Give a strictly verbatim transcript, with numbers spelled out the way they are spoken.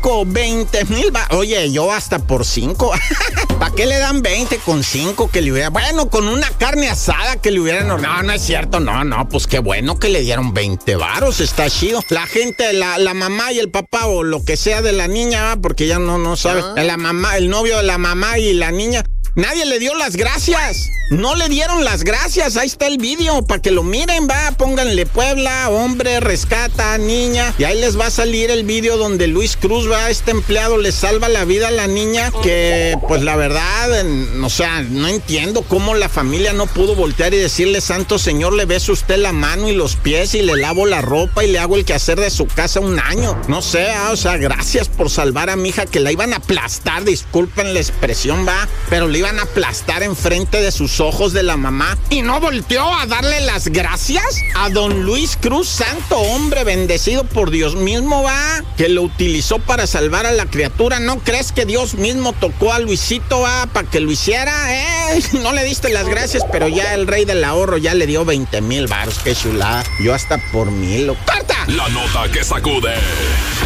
cinco, veinte mil. Va- Oye, yo hasta por cinco. ¿Para qué le dan veinte con cinco que le hubiera? Bueno, con una carne asada que le hubieran... No, no es cierto, no, no, pues qué bueno que le dieron veinte varos, está chido. La gente, la, la mamá y el papá o lo que sea de la niña, ¿va? Porque ya no, no sabe. Ah. La mamá, el novio de la mamá y la niña... Nadie le dio las gracias. No le dieron las gracias. Ahí está el vídeo para que lo miren, va. Pónganle Puebla, hombre, rescata, niña. Y ahí les va a salir el vídeo donde Luis Cruz, va, este empleado le salva la vida a la niña. Que, pues la verdad, en- o sea, no entiendo cómo la familia no pudo voltear y decirle, santo señor, le beso usted la mano y los pies y le lavo la ropa y le hago el quehacer de su casa un año. No sé, ah, o sea, gracias por salvar a mi hija que la iban a aplastar. Disculpen la expresión, va. Pero le iban a aplastar enfrente de sus ojos de la mamá y no volteó a darle las gracias a don Luis Cruz, santo hombre bendecido por Dios mismo, va, que lo utilizó para salvar a la criatura. ¿No crees que Dios mismo tocó a Luisito, va, para que lo hiciera? Eh, no le diste las gracias, pero ya el rey del ahorro ya le dio veinte mil varos. Qué chulada. Yo hasta por mil. lo- ¡Corta! La nota que sacude.